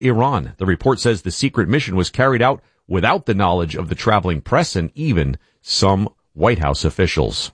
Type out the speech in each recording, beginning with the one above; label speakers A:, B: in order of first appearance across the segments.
A: Iran. The report says the secret mission was carried out without the knowledge of the traveling press and even some White House officials.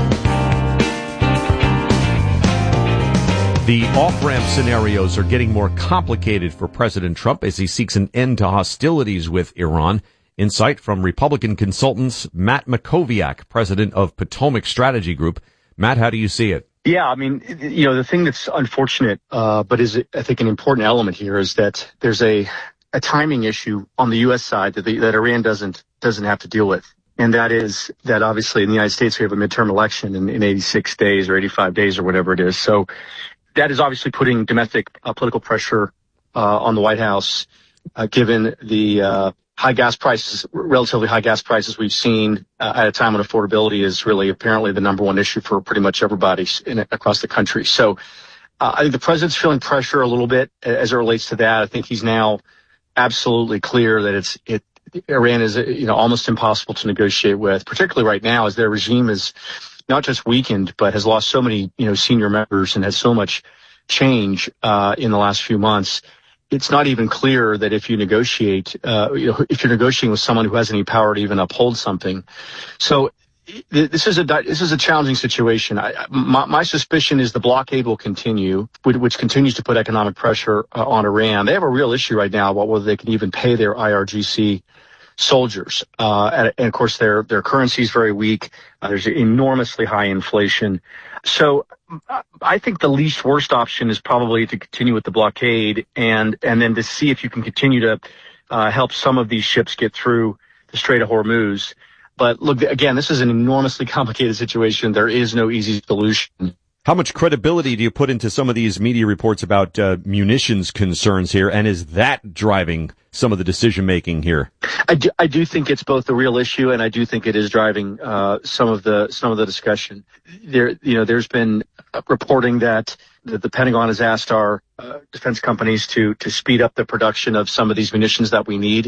A: The off-ramp scenarios are getting more complicated for President Trump as he seeks an end to hostilities with Iran. Insight from Republican consultants Matt Mackowiak, president of Potomac Strategy Group. Matt, how do you see it?
B: Yeah, I mean, the thing that's unfortunate, but is, I think, an important element here is that there's a timing issue on the U.S. side that Iran doesn't have to deal with. And that is that obviously in the United States, we have a midterm election in 86 days or 85 days or whatever it is. So that is obviously putting domestic political pressure on the White House, given the high gas prices, relatively high gas prices we've seen at a time when affordability is really apparently the number one issue for pretty much everybody across the country. So I think the president's feeling pressure a little bit as it relates to that. I think he's now absolutely clear that Iran is almost impossible to negotiate with, particularly right now as their regime is not just weakened, but has lost so many, senior members and has so much change in the last few months. It's not even clear that if you negotiate, if you're negotiating with someone who has any power to even uphold something. So this is a challenging situation. My suspicion is the blockade will continue, which continues to put economic pressure on Iran. They have a real issue right now about whether they can even pay their IRGC soldiers. And of course, their currency is very weak. There's enormously high inflation. So I think the least worst option is probably to continue with the blockade and then to see if you can continue to help some of these ships get through the Strait of Hormuz. But look, again, this is an enormously complicated situation. There is no easy solution.
A: How much credibility do you put into some of these media reports about munitions concerns here, and is that driving some of the decision-making here?
B: I do think it's both a real issue, and I do think it is driving some of the discussion. There's been reporting that the Pentagon has asked our defense companies to speed up the production of some of these munitions that we need,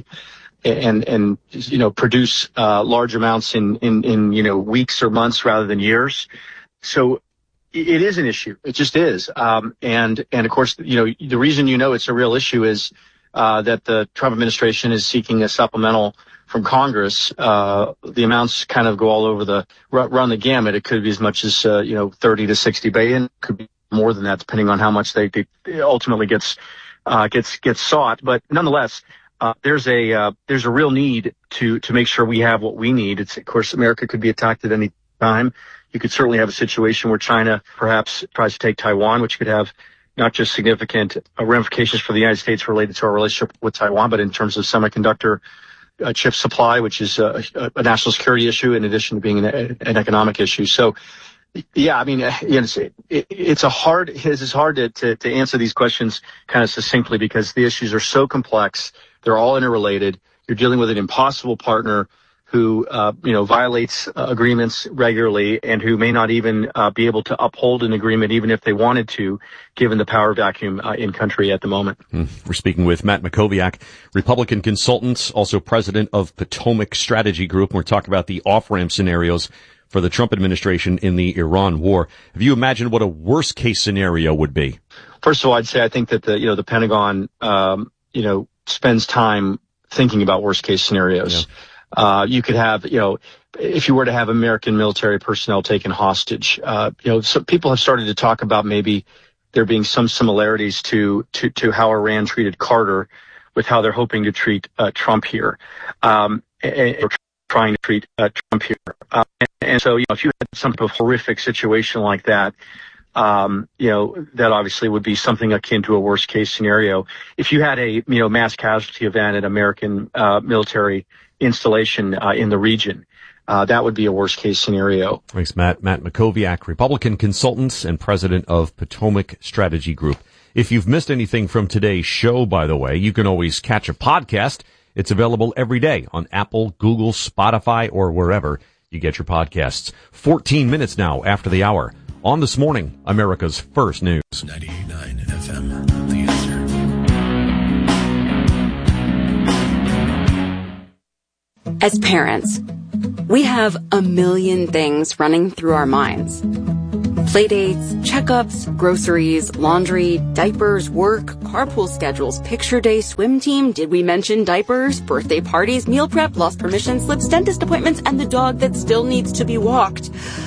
B: and produce large amounts in weeks or months rather than years. So it is an issue. It just is. And of course, the reason it's a real issue is that the Trump administration is seeking a supplemental from Congress. The amounts kind of go all over run the gamut. It could be as much as 30 to 60 billion. It could be more than that, depending on how much they ultimately gets sought. But nonetheless, there's a real need to make sure we have what we need. Of course, America could be attacked at any time. You could certainly have a situation where China perhaps tries to take Taiwan, which could have not just significant ramifications for the United States related to our relationship with Taiwan, but in terms of semiconductor chip supply, which is a national security issue in addition to being an economic issue. So, yeah, I mean, it's hard to answer these questions kind of succinctly because the issues are so complex. They're all interrelated. You're dealing with an impossible partner who, violates agreements regularly and who may not even be able to uphold an agreement even if they wanted to, given the power vacuum in country at the moment.
A: We're speaking with Matt Mackowiak, Republican consultant, also president of Potomac Strategy Group. We're talking about the off-ramp scenarios for the Trump administration in the Iran war. Have you imagined what a worst-case scenario would be?
B: First of all, I'd say I think that the Pentagon, spends time thinking about worst-case scenarios. Yeah. You could have, if you were to have American military personnel taken hostage, some people have started to talk about maybe there being some similarities to how Iran treated Carter with how they're hoping to treat Trump here, or trying to treat Trump here. And so, if you had some sort of horrific situation like that, that obviously would be something akin to a worst case scenario. If you had a, mass casualty event at American military installation in the region, that would be a worst case scenario.
A: Thanks, Matt. Matt Mackowiak, Republican consultant and president of Potomac Strategy Group. If you've missed anything from today's show, by the way, you can always catch a podcast. It's available every day on Apple, Google, Spotify, or wherever you get your podcasts. 14 minutes now after the hour. On This Morning, America's First News.
C: 98.9 FM, The Answer.
D: As parents, we have a million things running through our minds. Playdates, checkups, groceries, laundry, diapers, work, carpool schedules, picture day, swim team, did we mention diapers, birthday parties, meal prep, lost permission slips, dentist appointments, and the dog that still needs to be walked.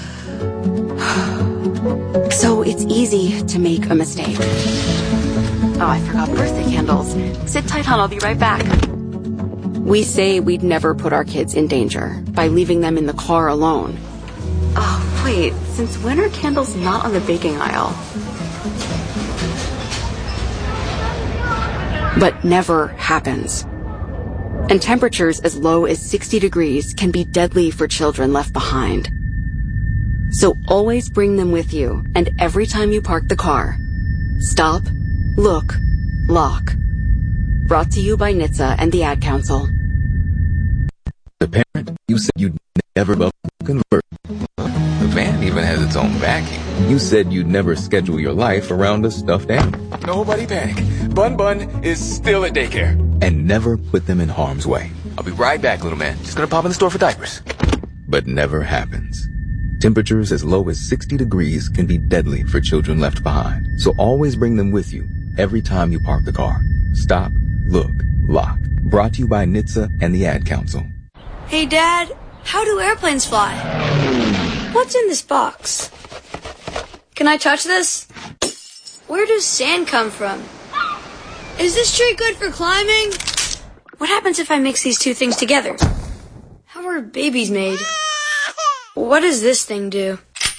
D: So it's easy to make a mistake. Oh, I forgot birthday candles. Sit tight, hon, I'll be right back. We say we'd never put our kids in danger by leaving them in the car alone. Oh, wait, since when are candles not on the baking aisle? But never happens. And temperatures as low as 60 degrees can be deadly for children left behind. So always bring them with you, and every time you park the car, stop, look, lock. Brought to you by NHTSA and the Ad Council.
E: The parent, you said you'd never convert.
F: The van even has its own backing.
E: You said you'd never schedule your life around a stuffed animal.
F: Nobody panic. Bun is still at daycare.
E: And never put them in harm's way.
F: I'll be right back, little man. Just gonna pop in the store for diapers.
E: But never happens. Temperatures as low as 60 degrees can be deadly for children left behind. So always bring them with you every time you park the car. Stop, look, lock. Brought to you by NHTSA and the Ad Council.
G: Hey, Dad, how do airplanes fly? What's in this box? Can I touch this? Where does sand come from? Is this tree good for climbing? What happens if I mix these two things together? How are babies made? What does this thing do?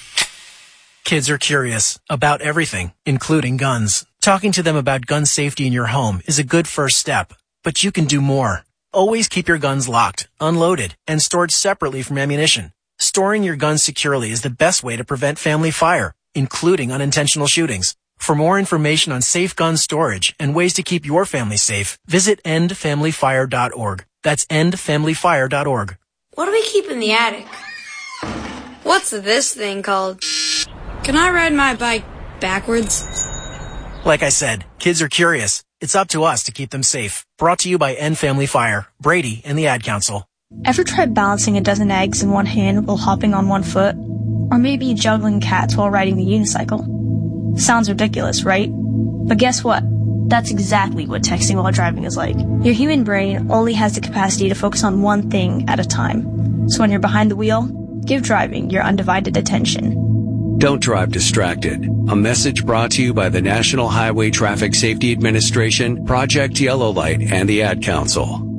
H: Kids are curious about everything, including guns. Talking to them about gun safety in your home is a good first step, but you can do more. Always keep your guns locked, unloaded, and stored separately from ammunition. Storing your guns securely is the best way to prevent family fire, including unintentional shootings. For more information on safe gun storage and ways to keep your family safe, visit endfamilyfire.org. That's endfamilyfire.org.
G: What do we keep in the attic? What's this thing called? Can I ride my bike backwards?
H: Like I said, kids are curious. It's up to us to keep them safe. Brought to you by End Family Fire, Brady, and the Ad Council.
I: Ever tried balancing a dozen eggs in one hand while hopping on one foot? Or maybe juggling cats while riding the unicycle? Sounds ridiculous, right? But guess what? That's exactly what texting while driving is like. Your human brain only has the capacity to focus on one thing at a time. So when you're behind the wheel, give driving your undivided attention.
C: Don't drive distracted. A message brought to you by the National Highway Traffic Safety Administration, Project Yellow Light, and the Ad Council.